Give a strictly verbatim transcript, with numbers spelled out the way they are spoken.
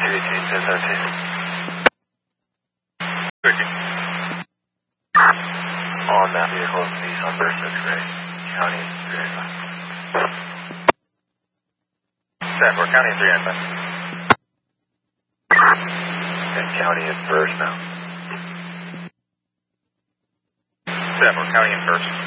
eighteen, ten seventeen. thirteen. On that vehicle, Nissan Versa, Gray County, three ninety-five. ten four, County and three ninety-five. And County in first now. ten four, County in first.